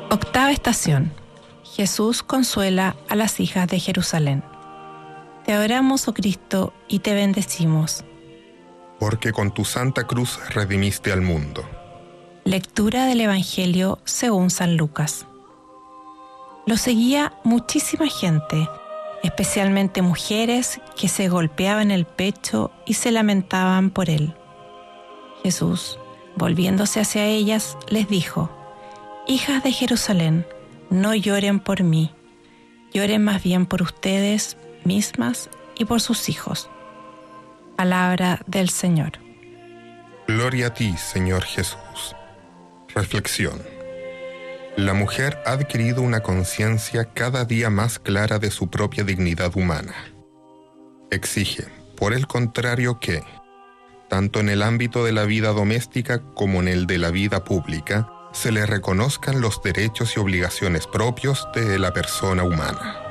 Octava estación. Jesús consuela a las hijas de Jerusalén. Te adoramos, oh Cristo, y te bendecimos. Porque con tu santa cruz redimiste al mundo. Lectura del Evangelio según San Lucas. Lo seguía muchísima gente, especialmente mujeres que se golpeaban el pecho y se lamentaban por él. Jesús, volviéndose hacia ellas, les dijo: Hijas de Jerusalén, no lloren por mí, lloren más bien por ustedes mismas y por sus hijos. Palabra del Señor. Gloria a ti, Señor Jesús. Reflexión. La mujer ha adquirido una conciencia cada día más clara de su propia dignidad humana. Exige, por el contrario, que, tanto en el ámbito de la vida doméstica como en el de la vida pública, se le reconozcan los derechos y obligaciones propios de la persona humana.